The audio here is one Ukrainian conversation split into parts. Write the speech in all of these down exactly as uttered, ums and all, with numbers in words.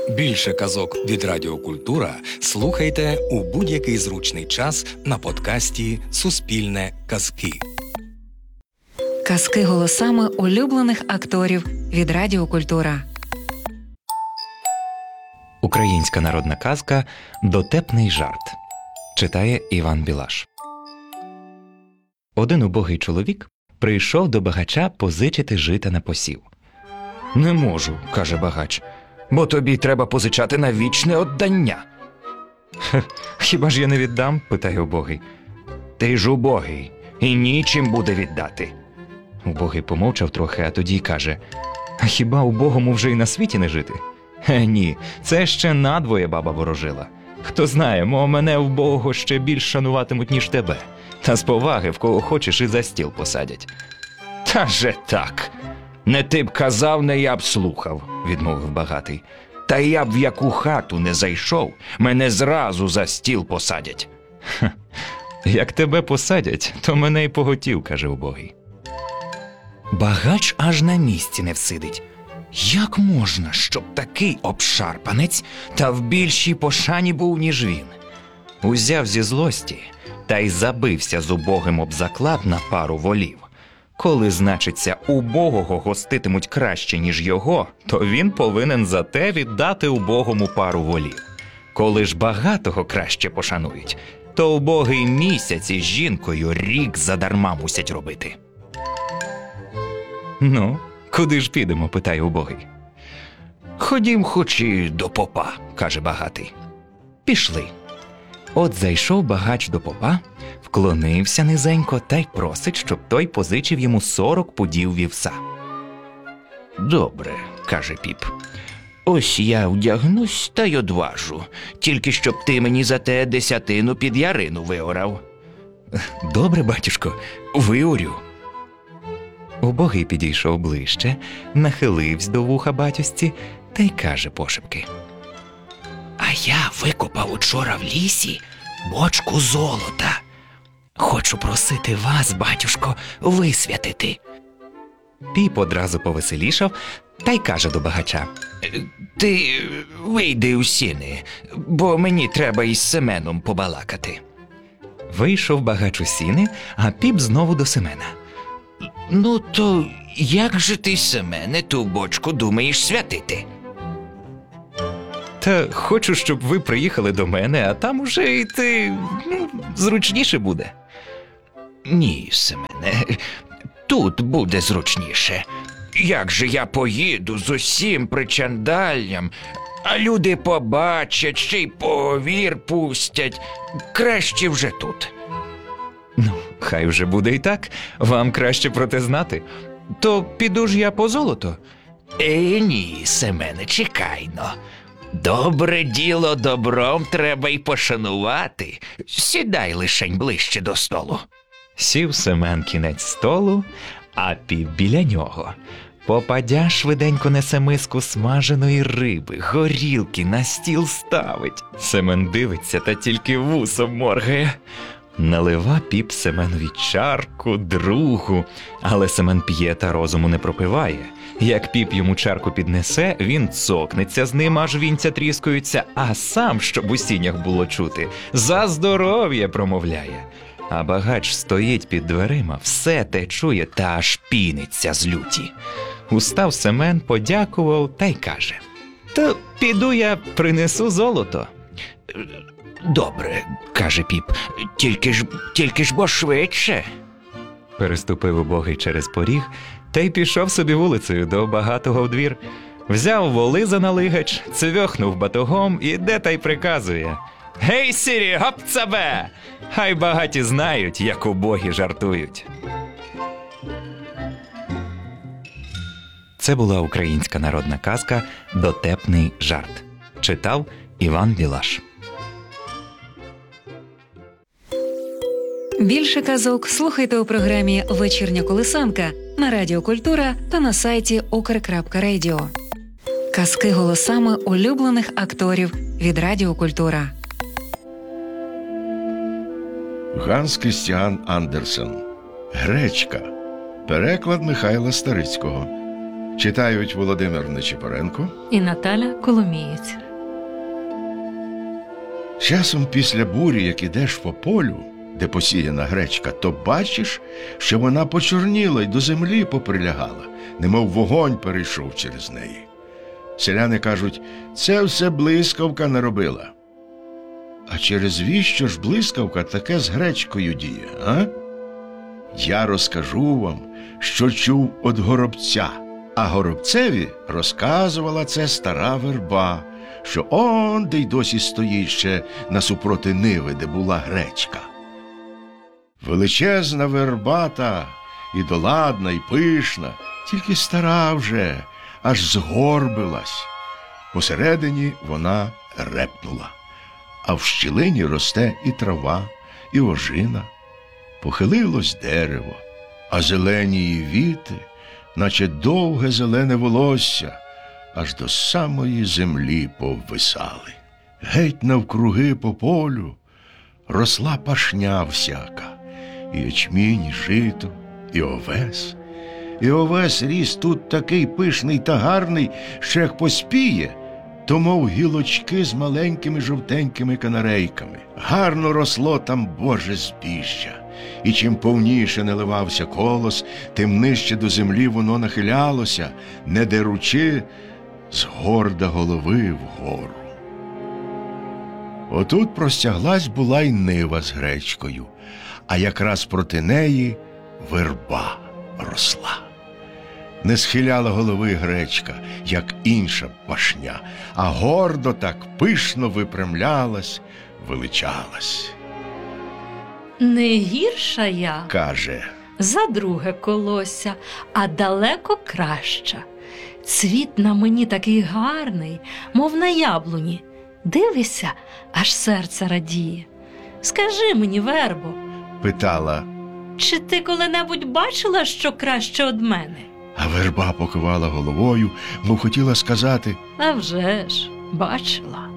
Більше казок від Радіо Культура слухайте у будь-який зручний час на подкасті «Суспільне казки». Казки голосами улюблених акторів від Радіо Культура. Українська народна казка «Дотепний жарт». Читає Іван Білаш. Один убогий чоловік прийшов до багача позичити жита на посів. «Не можу», – каже багач, – «бо тобі треба позичати на вічне оддання». «Хіба ж я не віддам?» – питає убогий. «Ти ж убогий, і нічим буде віддати». Убогий помовчав трохи, а тоді каже: «А хіба убогому вже й на світі не жити?» «Е, ні, це ще надвоє баба ворожила. Хто знає, мо мене убогого ще більш шануватимуть, ніж тебе. Та з поваги в кого хочеш і за стіл посадять». «Та же так! Не ти б казав, не я б слухав», – відмовив багатий. «Та я б в яку хату не зайшов, мене зразу за стіл посадять». «Ха, як тебе посадять, то мене й поготів», – каже убогий. Багач аж на місці не всидить. Як можна, щоб такий обшарпанець та в більшій пошані був, ніж він? Узяв зі злості та й забився з убогим об заклад на пару волів. Коли, значиться, убогого гоститимуть краще, ніж його, то він повинен за те віддати убогому пару волів. Коли ж багатого краще пошанують, то убогий місяць із жінкою рік задарма мусять робити. «Ну, куди ж підемо?» – питає убогий. «Ходім хоч і до попа», – каже багатий. «Пішли». От зайшов багач до попа, вклонився низенько та й просить, щоб той позичив йому сорок пудів вівса. «Добре», – каже піп. «Ось я вдягнусь та й одважу, тільки щоб ти мені за те десятину під ярину виорав». «Добре, батюшко, виорю». Убогий підійшов ближче, нахилився до вуха батюсці та й каже пошепки: «А я викопав учора в лісі бочку золота. Хочу просити вас, батюшко, висвятити». Піп одразу повеселішав та й каже до багача: «Ти вийди у сіни, бо мені треба із Семеном побалакати». Вийшов багач у сіни, а піп знову до Семена. «Ну, то як же ти, Семене, ту бочку думаєш святити?» «Та хочу, щоб ви приїхали до мене, а там уже йти, ну, зручніше буде». «Ні, Семене, тут буде зручніше. Як же я поїду з усім причандаллям, а люди побачать, ще й поговір пустять. Краще вже тут». «Ну, хай вже буде і так. Вам краще про те знати. То піду ж я по золото». «Е, ні, Семене, чекай-но. Добре діло добром треба й пошанувати. Сідай лишень ближче до столу». Сів Семен кінець столу, а піп біля нього. Попадя швиденько несе миску смаженої риби, горілки на стіл ставить. Семен дивиться та тільки вусом моргає. Налива піп Семенові чарку, другу, але Семен п'є та розуму не пропиває. Як піп йому чарку піднесе, він цокнеться з ним, аж вінця тріскаються, а сам, щоб у сінях було чути, за здоров'я промовляє. А багач стоїть під дверима, все те чує та аж піниться з люті. Устав Семен, подякував та й каже: «То піду я принесу золото». «Добре», – каже піп, – «тільки ж, тільки ж бо швидше». Переступив убогий через поріг та й пішов собі вулицею до багатого в двір. Взяв воли за налигач, цвьохнув батогом, іде та й приказує: «Гей, сірі, гоп-цабе! Хай багаті знають, як убогі жартують». Це була українська народна казка «Дотепний жарт». Читав Іван Білаш. Більше казок слухайте у програмі «Вечірня колисанка» на Радіо Культура та на сайті укр крапка радіо. Казки голосами улюблених акторів від Радіо Культура. Ганс Крістіан Андерсен. Гречка. Переклад Михайла Старицького. Читають Володимир Нечипоренко і Наталя Коломієць. Часом після бурі, як ідеш по полю, де посіяна гречка, то бачиш, що вона почорніла й до землі поприлягала, немов вогонь перейшов через неї. Селяни кажуть, це все блискавка наробила. А через віщо ж блискавка таке з гречкою діє, а? Я розкажу вам, що чув од горобця, а горобцеві розказувала це стара верба, що он де й досі стоїть ще насупроти ниви, де була гречка. Величезна вербата, і доладна, і пишна, тільки стара вже, аж згорбилась. Посередині вона репнула, а в щілині росте і трава, і ожина. Похилилось дерево, а зелені її віти, наче довге зелене волосся, аж до самої землі поввисали. Геть навкруги по полю росла пашня всяка, і ячмінь, і жито, і овес. І овес ріс тут такий пишний та гарний, що як поспіє, то мов гілочки з маленькими жовтенькими канарейками. Гарно росло там Боже збіжжя, і чим повніше наливався колос, тим нижче до землі воно нахилялося, не деручи з горда голови вгору. Отут простяглась була й нива з гречкою, а якраз проти неї верба росла. Не схиляла голови гречка, як інша пашня, а гордо так пишно випрямлялась, величалась. Не гірша я, Каже, за друге колосся, а далеко краща. Цвіт на мені такий гарний, мов на яблуні. Дивися, аж серце радіє. Скажи мені, вербо, питала, чи ти коли-небудь бачила, що краще од мене? а верба покивала головою, мов хотіла сказати, А вже ж, бачила.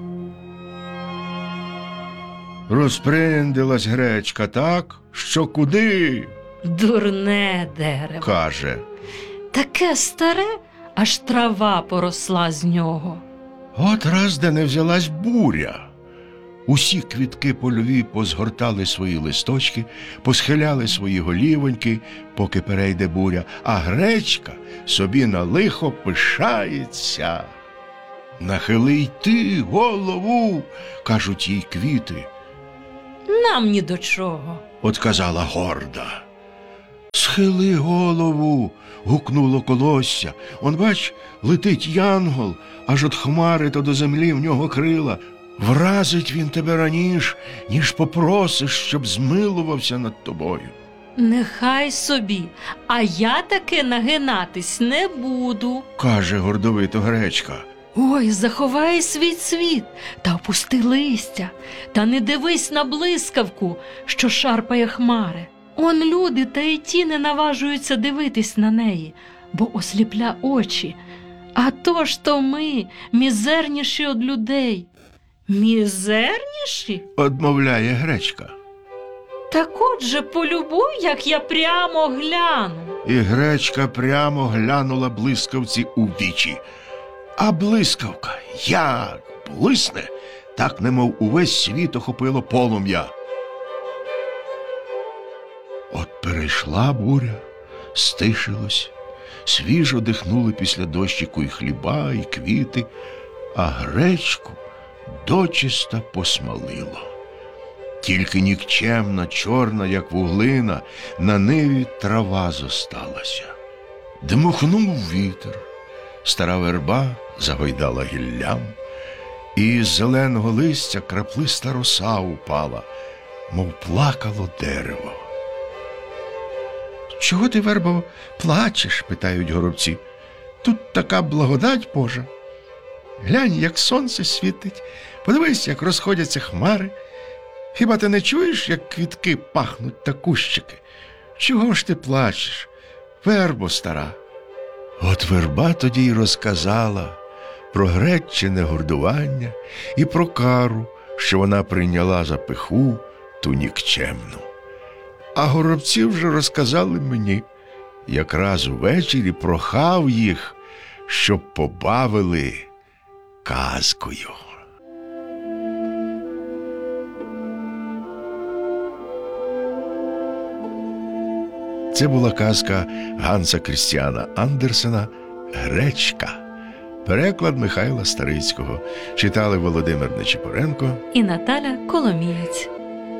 розприндилась гречка так, що куди, Дурне дерево. каже. Таке старе, аж трава поросла з нього. От раз де не взялась буря. Усі квітки польові позгортали свої листочки, посхиляли свої голівоньки, поки перейде буря, а гречка собі на лихо пишається. Нахили й ти голову, кажуть їй квіти, Нам ні до чого. от казала горда. Схили голову, гукнуло колосся. Он, бач, летить янгол, аж от хмари то до землі в нього крила. Вразить він тебе раніш, ніж попросиш, щоб змилувався над тобою. Нехай собі, а я таки нагинатись не буду. Каже гордовито гречка. Ой, заховай свій цвіт та опусти листя, та не дивись на блискавку, що шарпає хмари. Он люди та й ті не наважуються дивитись на неї, бо осліпля очі. А то ж то ми, мізерніші од людей. Мізерніші? Одмовляє гречка. Так отже, полюбуй, як я прямо гляну. І гречка прямо глянула блискавці у вічі. А блискавка як блисне, так немов увесь світ охопило полум'я. От перейшла буря, стишилось, свіжо дихнули після дощику і хліба, і квіти, а гречку дочиста посмалило. Тільки нікчемна, чорна, як вуглина, на ниві трава зосталася. Дмухнув вітер, стара верба загойдала гіллям, і з зеленого листя краплиста роса упала, мов плакало дерево. «Чого ти, вербо, плачеш?» – питають горобці. «Тут така благодать Божа. Глянь, як сонце світить, подивись, як розходяться хмари. Хіба ти не чуєш, як квітки пахнуть та кущики? Чого ж ти плачеш, вербо стара?» От верба тоді й розказала про греччине гордування і про кару, що вона прийняла за пиху ту нікчемну. А горобці вже розказали мені. Якраз увечері прохав їх, щоб побавили казкою. Це була казка Ганса Крістіана Андерсена «Гречка». Переклад Михайла Старицького. Читали Володимир Нечипоренко і Наталя Коломієць.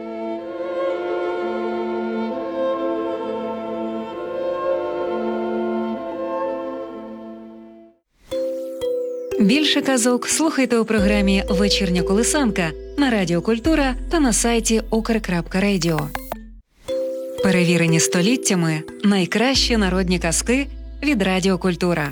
Більше казок слухайте у програмі «Вечірня колисанка» на Радіо Культура та на сайті окр крапка радіо. Перевірені століттями найкращі народні казки від Радіо Культура.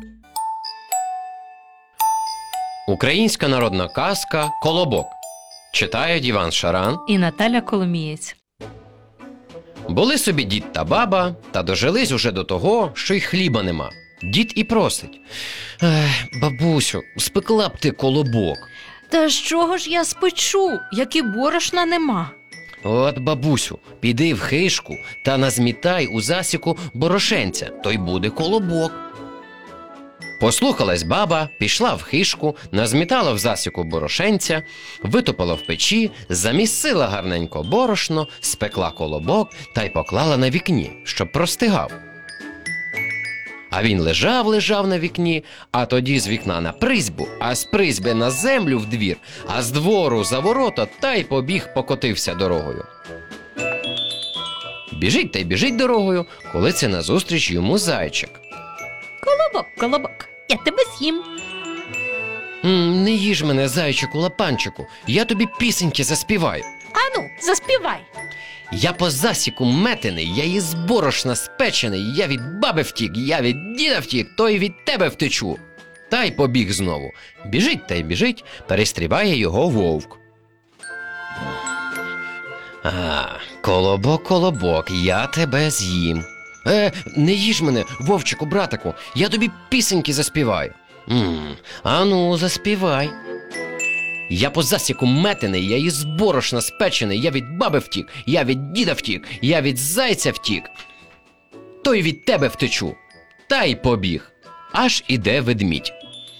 Українська народна казка «Колобок». Читають Іван Шаран і Наталя Коломієць. Були собі дід та баба, та дожились уже до того, що й хліба нема. Дід і просить: «Ех, бабусю, спекла б ти колобок». Та з чого ж я спечу, як і борошна нема? От, бабусю, піди в хишку та назмітай у засіку борошенця, то й буде колобок. Послухалась баба, пішла в хишку, назмітала в засіку борошенця, витопила в печі, замісила гарненько борошно, спекла колобок та й поклала на вікні, щоб простигав. А він лежав-лежав на вікні, а тоді з вікна на призьбу, а з призьби на землю в двір, а з двору за ворота та й побіг, покотився дорогою. Біжить та й біжить дорогою, коли це назустріч йому зайчик. Колобок, колобок, я тебе з'їм. «М, не їж мене, зайчику лапанчику, я тобі пісеньки заспіваю. Ану, заспівай. Я по засіку метений, я із борошна спечений, я від баби втік, я від діда втік, то й від тебе втечу». Та й побіг знову. Біжить та й біжить, перестрибає його вовк. «А, колобок, колобок, я тебе з'їм». «Е, не їж мене, вовчику, братику, я тобі пісеньки заспіваю». «М, ану, заспівай». Я по засіку метений, я із борошна спечений, я від баби втік, я від діда втік, я від зайця втік, то й від тебе втечу. Та й побіг. Аж іде ведмідь.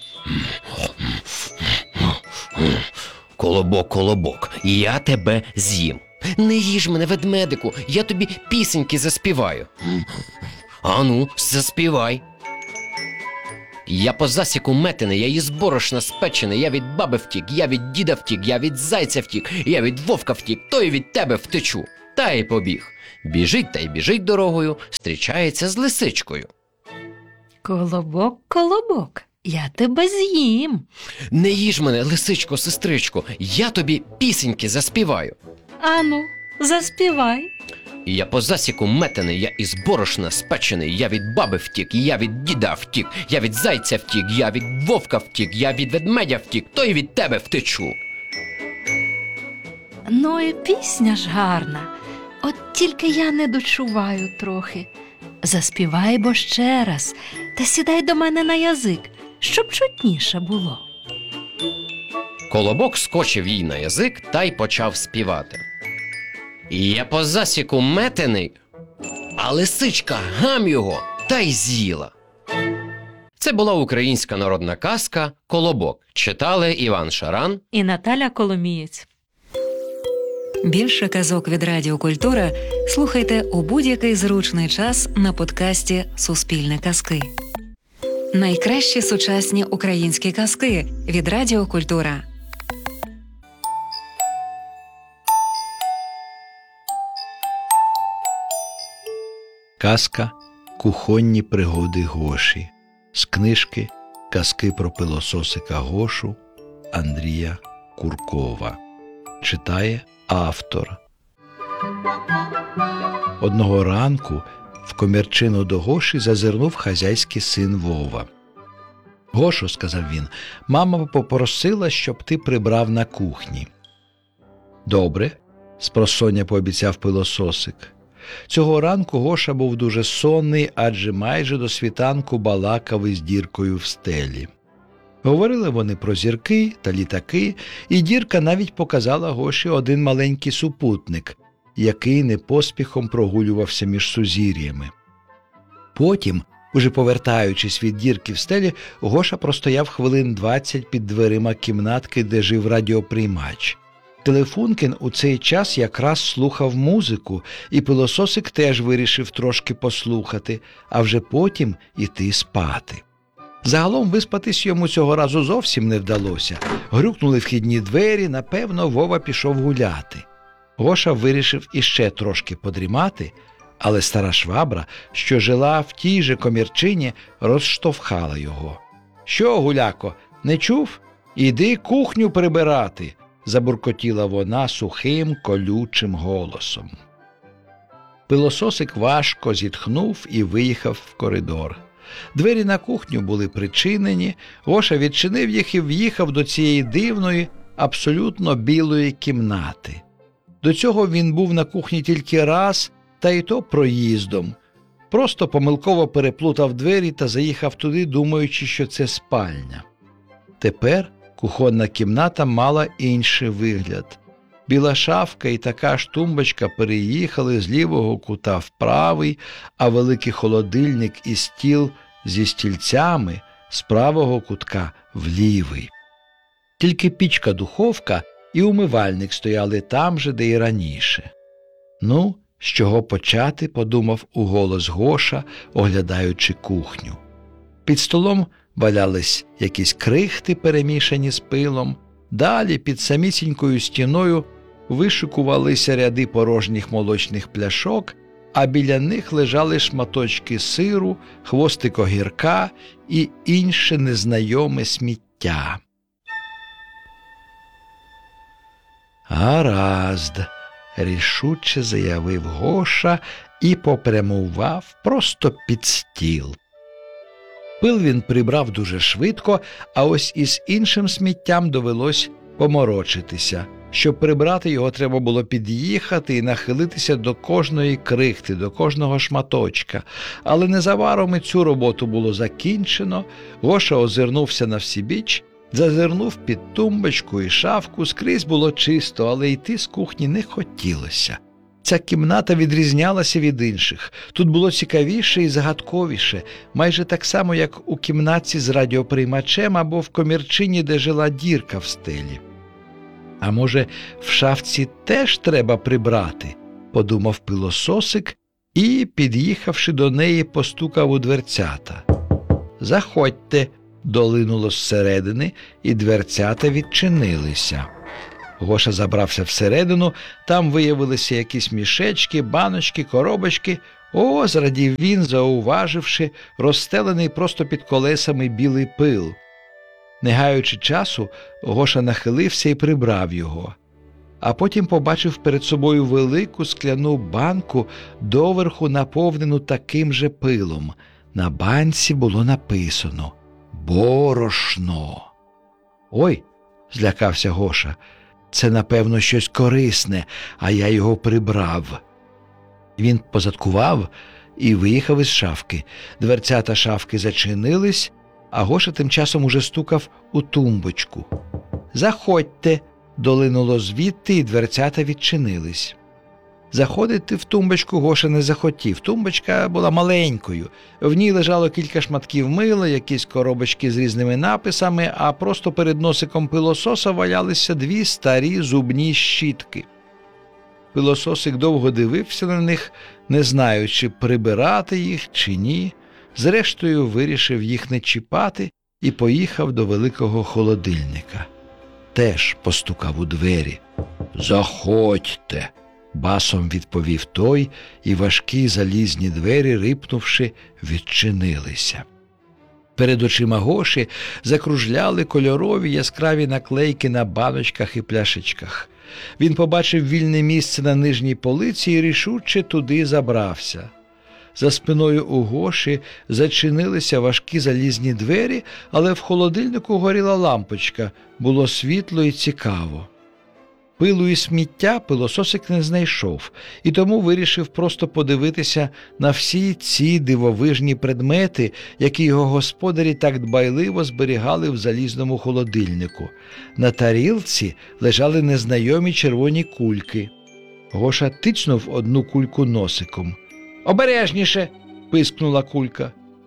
«Колобок, колобок, я тебе з'їм». «Не їж мене, ведмедику, я тобі пісеньки заспіваю». «Ану, заспівай». Я по засіку метений, я із борошна спечений, я від баби втік, я від діда втік, я від зайця втік, я від вовка втік, то й від тебе втечу. Та й побіг. Біжить та й біжить дорогою, зустрічається з лисичкою. Колобок, колобок, я тебе з'їм. «Не їж мене, лисичко, сестричко, я тобі пісеньки заспіваю». Ану, заспівай. Я по засіку метений, я із борошна спечений, я від баби втік, я від діда втік, я від зайця втік, я від вовка втік, я від ведмедя втік, то й від тебе втечу. Ну і пісня ж гарна, от тільки я не дочуваю трохи. Заспівай бо ще раз, та сідай до мене на язик, щоб чутніше було. Колобок скочив їй на язик та й почав співати. Я по засіку метений, а лисичка гам його та й з'їла. Це була українська народна казка «Колобок». Читали Іван Шаран і Наталя Коломієць. Більше казок від Радіо Культура слухайте у будь-який зручний час на подкасті «Суспільне казки». Найкращі сучасні українські казки від Радіо Культура. Казка «Кухонні пригоди Гоші» з книжки «Казки про пилососика Гошу» Андрія Куркова. Читає автор. Одного ранку в комірчину до Гоші зазирнув хазяйський син Вова. «Гошо, – сказав він, – мама попросила, щоб ти прибрав на кухні». «Добре, – спросоння пообіцяв пилососик. Цього ранку Гоша був дуже сонний, адже майже до світанку балакав із Діркою в стелі. Говорили вони про зірки та літаки, і Дірка навіть показала Гоші один маленький супутник, який непоспіхом прогулювався між сузір'ями. Потім Уже повертаючись від дірки в стелі, Гоша простояв хвилин двадцять під дверима кімнатки, де жив радіоприймач. Телефункін у цей час якраз слухав музику, і пилососик теж вирішив трошки послухати, а вже потім іти спати. Загалом виспатись йому цього разу зовсім не вдалося. Грюкнули вхідні двері, напевно, Вова пішов гуляти. Гоша вирішив іще трошки подрімати, але стара швабра, що жила в тій же комірчині, розштовхала його. «Що, гуляко, не чув? Іди кухню прибирати!» – забуркотіла вона сухим, колючим голосом. Пилососик важко зітхнув і виїхав в коридор. Двері на кухню були причинені, Гоша відчинив їх і в'їхав до цієї дивної, абсолютно білої кімнати. До цього він був на кухні тільки раз, та й то проїздом. Просто помилково переплутав двері та заїхав туди, думаючи, що це спальня. Тепер кухонна кімната мала інший вигляд. Біла шафка і така ж тумбочка переїхали з лівого кута в правий, а великий холодильник і стіл зі стільцями з правого кутка в лівий. Тільки пічка-духовка і умивальник стояли там же, де й раніше. «Ну, з чого почати?» – подумав уголос Гоша, оглядаючи кухню. Під столом валялись якісь крихти, перемішані з пилом. Далі під самісінькою стіною вишикувалися ряди порожніх молочних пляшок, а біля них лежали шматочки сиру, хвостик огірка і інше незнайоме сміття. «Гаразд», – рішуче заявив Гоша і попрямував просто під стіл. Пил він прибрав дуже швидко, а ось із іншим сміттям довелось поморочитися. Щоб прибрати його, треба було під'їхати і нахилитися до кожної крихти, до кожного шматочка. Але незабаром і цю роботу було закінчено. Гоша озирнувся навсібіч, зазирнув під тумбочку і шафку, скрізь було чисто, але йти з кухні не хотілося. Ця кімната відрізнялася від інших. Тут було цікавіше і загадковіше, майже так само, як у кімнатці з радіоприймачем або в комірчині, де жила дірка в стелі. «А може, в шафці теж треба прибрати?» – подумав пилососик і, під'їхавши до неї, постукав у дверцята. «Заходьте!» – долинуло зсередини, і дверцята відчинилися. Гоша забрався всередину, там виявилися якісь мішечки, баночки, коробочки. О, зрадів він, зауваживши розстелений просто під колесами білий пил. Не гаючи часу, Гоша нахилився і прибрав його. А потім побачив перед собою велику скляну банку, доверху наповнену таким же пилом. На банці було написано «Борошно». «Ой!» – злякався Гоша. «Це, напевно, щось корисне, а я його прибрав». Він позадкував і виїхав із шафки. Дверцята шафки зачинились, а Гоша тим часом уже стукав у тумбочку. «Заходьте!» – долинуло звідти, і дверцята відчинились. Заходити в тумбочку Гоша не захотів. Тумбочка була маленькою. В ній лежало кілька шматків мила, якісь коробочки з різними написами, а просто перед носиком пилососа валялися дві старі зубні щітки. Пилососик довго дивився на них, не знаючи, прибирати їх чи ні. Зрештою вирішив їх не чіпати і поїхав до великого холодильника. Теж постукав у двері. «Заходьте!» басом відповів той, і важкі залізні двері, рипнувши, відчинилися. Перед очима Гоші закружляли кольорові яскраві наклейки на баночках і пляшечках. Він побачив вільне місце на нижній полиці і рішуче туди забрався. За спиною у Гоші зачинилися важкі залізні двері, але в холодильнику горіла лампочка, було світло і цікаво. Пилу і сміття пилососик не знайшов, і тому вирішив просто подивитися на всі ці дивовижні предмети, які його господарі так дбайливо зберігали в залізному холодильнику. На тарілці лежали незнайомі червоні кульки. Гоша тицнув одну кульку носиком. «Обережніше!» – пискнула кулька.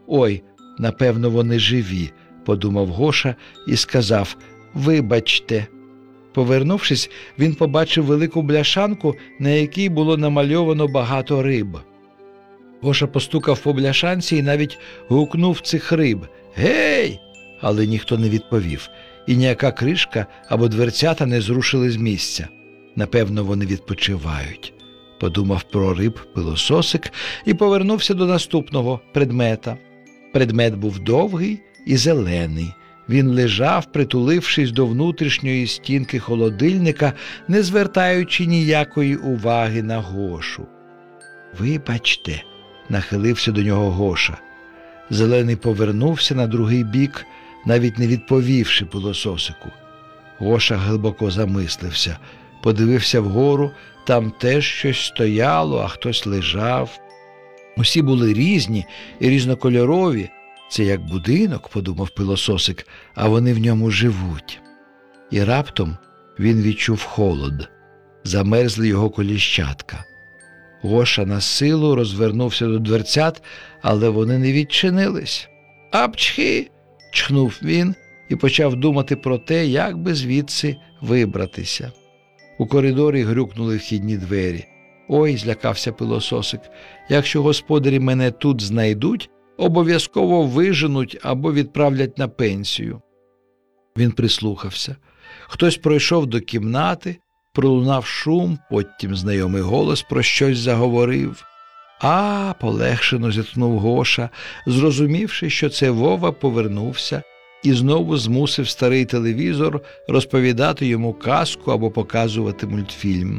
«Ой, напевно, вони живі», – подумав Гоша і сказав «Вибачте». Повернувшись, він побачив велику бляшанку, на якій було намальовано багато риб. Гоша постукав по бляшанці і навіть гукнув цих риб «Гей!», але ніхто не відповів, і ніяка кришка або дверцята не зрушили з місця. Напевно, вони відпочивають. Подумав про риб пилососик і повернувся до наступного предмета. Предмет був довгий і зелений. Він лежав, притулившись до внутрішньої стінки холодильника, не звертаючи ніякої уваги на Гошу. «Вибачте», – нахилився до нього Гоша. Зелений повернувся на другий бік, навіть не відповівши пилососику. Гоша глибоко замислився, подивився вгору, там теж щось стояло, а хтось лежав. Усі були різні і різнокольорові. Це як будинок, подумав пилососик, а вони в ньому живуть. І раптом він відчув холод. Замерзли його коліщатка. Гоша на силу розвернувся до дверцят, але вони не відчинились. «Апчхи!» – чхнув він і почав думати про те, як би звідси вибратися. У коридорі грюкнули вхідні двері. «Ой!» – злякався пилососик. «Якщо господарі мене тут знайдуть, обов'язково виженуть або відправлять на пенсію». Він прислухався. Хтось пройшов до кімнати, пролунав шум, потім знайомий голос про щось заговорив. «А!» – полегшено зітхнув Гоша, зрозумівши, що це Вова повернувся і знову змусив старий телевізор розповідати йому казку або показувати мультфільм.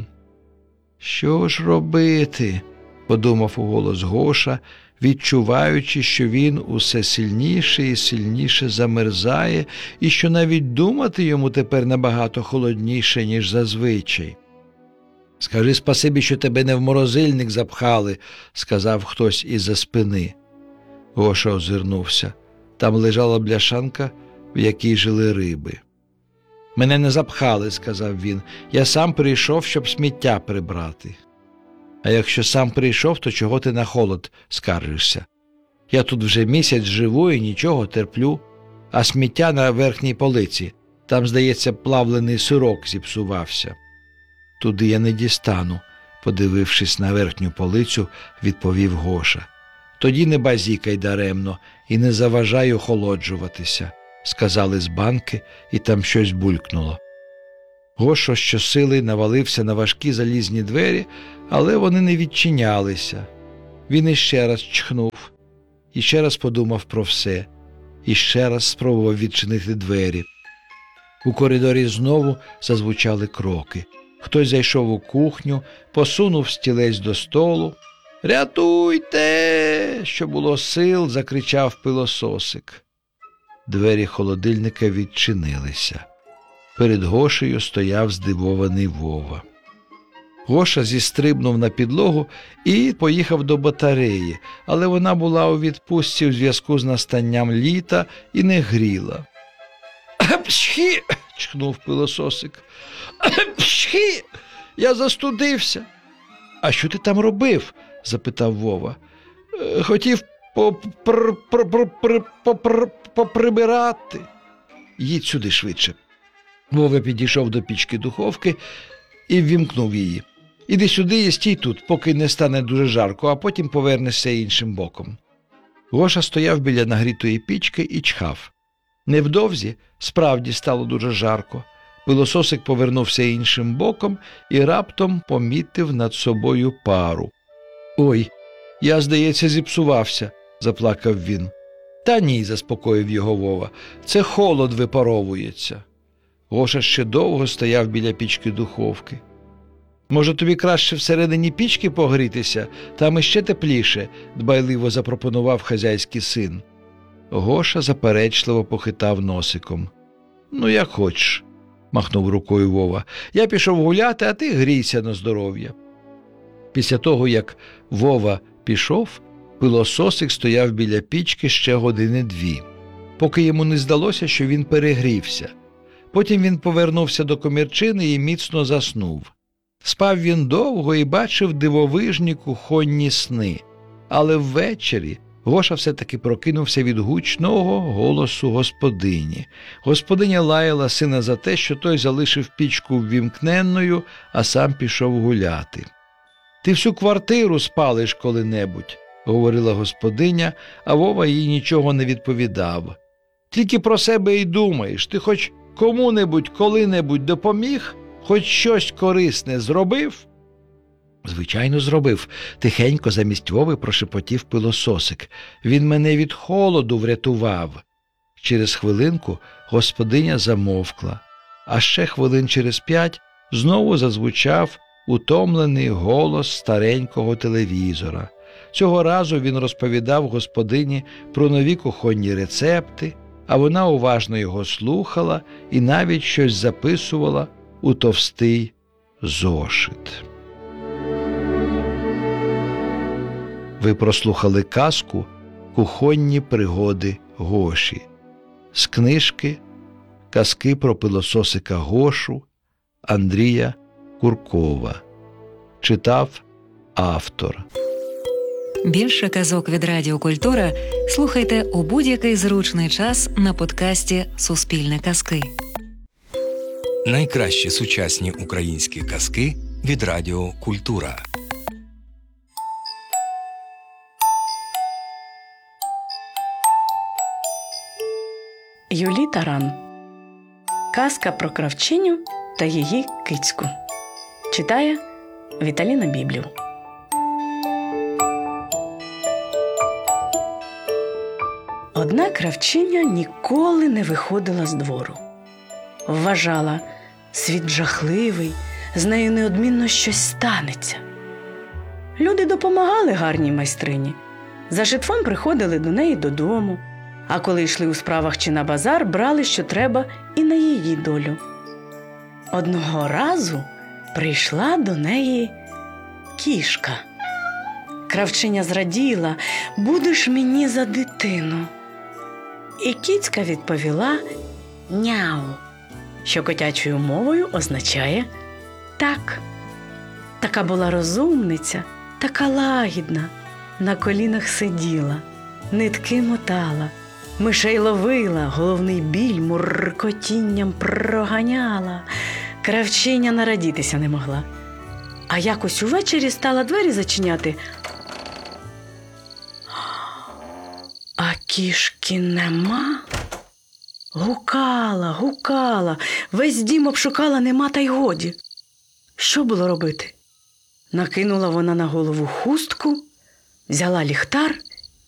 «Що ж робити?» – подумав уголос Гоша, відчуваючи, що він усе сильніше і сильніше замерзає, і що навіть думати йому тепер набагато холодніше, ніж зазвичай. «Скажи спасибі, що тебе не в морозильник запхали», – сказав хтось із-за спини. Гоша озирнувся. Там лежала бляшанка, в якій жили риби. «Мене не запхали», – сказав він. «Я сам прийшов, щоб сміття прибрати». «А якщо сам прийшов, то чого ти на холод скаржишся? Я тут вже місяць живу і нічого терплю, а сміття на верхній полиці. Там, здається, плавлений сирок зіпсувався». «Туди я не дістану», – подивившись на верхню полицю, відповів Гоша. «Тоді не базікай даремно і не заважай охолоджуватися», – сказали з банки, і там щось булькнуло. Гоша щосили навалився на важкі залізні двері, але вони не відчинялися. Він іще раз чхнув, іще раз подумав про все, іще раз спробував відчинити двері. У коридорі знову зазвучали кроки. Хтось зайшов у кухню, посунув стілець до столу. «Рятуйте!» – що було сил, закричав пилососик. Двері холодильника відчинилися. Перед Гошею стояв здивований Вова. Гоша зістрибнув на підлогу і поїхав до батареї, але вона була у відпустці у зв'язку з настанням літа і не гріла. «Апчхі!» – чхнув пилососик. «Апчхі! Я застудився!» «А що ти там робив?» – запитав Вова. «Хотів поприбирати». «Їдь сюди швидше». Вова підійшов до пічки духовки і ввімкнув її. «Іди сюди і стій тут, поки не стане дуже жарко, а потім повернешся іншим боком». Гоша стояв біля нагрітої пічки і чхав. Невдовзі справді стало дуже жарко. Пилососик повернувся іншим боком і раптом помітив над собою пару. «Ой, я, здається, зіпсувався», – заплакав він. «Та ні», – заспокоїв його Вова, – «це холод випаровується». Гоша ще довго стояв біля пічки духовки. «Може, тобі краще всередині пічки погрітися? Там іще тепліше», – дбайливо запропонував хазяйський син. Гоша заперечливо похитав носиком. «Ну, як хочеш», – махнув рукою Вова. «Я пішов гуляти, а ти грійся на здоров'я». Після того, як Вова пішов, пилососик стояв біля пічки ще години дві, поки йому не здалося, що він перегрівся. Потім він повернувся до комірчини і міцно заснув. Спав він довго і бачив дивовижні кухонні сни. Але ввечері Гоша все-таки прокинувся від гучного голосу господині. Господиня лаяла сина за те, що той залишив пічку ввімкненною, а сам пішов гуляти. «Ти всю квартиру спалиш коли-небудь», – говорила господиня, а Вова їй нічого не відповідав. «Тільки про себе й думаєш. Ти хоч кому-небудь коли-небудь допоміг? Хоч щось корисне зробив?» «Звичайно, зробив», – тихенько замість Вови прошепотів пилососик. «Він мене від холоду врятував». Через хвилинку господиня замовкла, а ще хвилин через п'ять знову зазвучав утомлений голос старенького телевізора. Цього разу він розповідав господині про нові кухонні рецепти, а вона уважно його слухала і навіть щось записувала у товстий зошит. Ви прослухали казку «Кухонні пригоди Гоші» з книжки «Казки про пилососика Гошу» Андрія Куркова. Читав автор. Більше казок від Радіо Культура слухайте у будь-який зручний час на подкасті «Суспільне казки». Найкращі сучасні українські казки від Радіо Культура. Юлі Таран. Казка про кравчиню та її кицьку. Читає Віталіна Біблів. Одна кравчиня ніколи не виходила з двору. Вважала, світ жахливий, з нею неодмінно щось станеться. Люди допомагали гарній майстрині. За житвом приходили до неї додому, а коли йшли у справах чи на базар, брали, що треба, і на її долю. Одного разу прийшла до неї кішка. Кравчиня зраділа: «Будеш мені за дитину». І кіцька відповіла «няу», що котячою мовою означає «так». Така була розумниця, така лагідна, на колінах сиділа, нитки мотала, мишей ловила, головний біль муркотінням проганяла. Кравчиня нарадітися не могла. А якось увечері стала двері зачиняти, а кішки нема. Гукала, гукала, весь дім обшукала, нема та й годі. Що було робити? Накинула вона на голову хустку, взяла ліхтар